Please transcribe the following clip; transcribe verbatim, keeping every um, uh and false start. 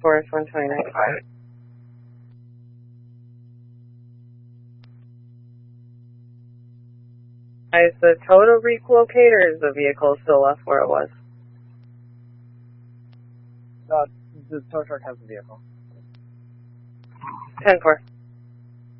Forest one twenty ninety-five. Is the total reach located, or is the vehicle still left where it was? Uh, the tow truck has the vehicle. ten four.